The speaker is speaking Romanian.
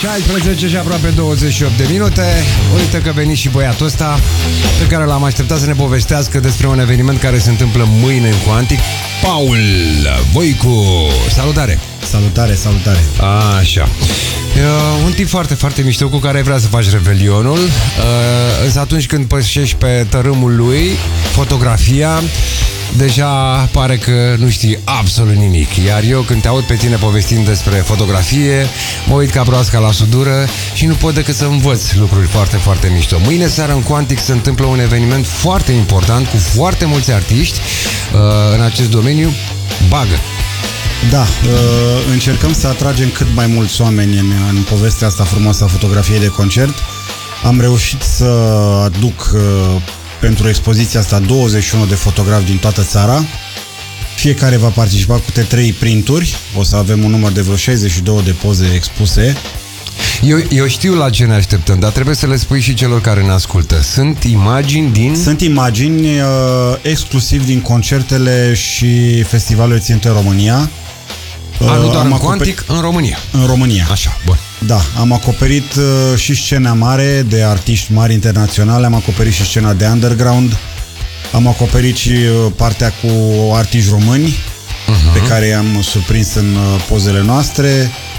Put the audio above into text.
16 și aproape 28 de minute. Uite că veni și băiatul ăsta pe care l-am așteptat să ne povestească despre un eveniment care se întâmplă mâine în Quantic. Paul Voicu, salutare! Salutare, salutare! Așa. Un tip foarte, foarte mișto cu care vrea să faci revelionul. Însă atunci când pășești pe tărâmul lui, fotografia, deja pare că nu știi absolut nimic. Iar eu când te aud pe tine povestind despre fotografie, mă uit ca broasca la sudură și nu pot decât să învăț lucruri foarte, foarte mișto. Mâine seara în Quantic se întâmplă un eveniment foarte important cu foarte mulți artiști în acest domeniu. Bagă! Da, încercăm să atragem cât mai mulți oameni în povestea asta frumoasă a fotografiei de concert. Am reușit să aduc pentru expoziția asta 21 de fotografi din toată țara. Fiecare va participa cu câte 3 printuri. O să avem un număr de vreo 62 de poze expuse. Eu știu la ce ne așteptăm, dar trebuie să le spui și celor care ne ascultă. Sunt imagini din... Sunt imagini exclusiv din concertele și festivalurile ținute în România. Nu doar în Quantic, în România. În România. Așa, bun. Da, am acoperit și scena mare de artiști mari internaționale, am acoperit și scena de underground, am acoperit și partea cu artiști români, pe care i-am surprins în pozele noastre.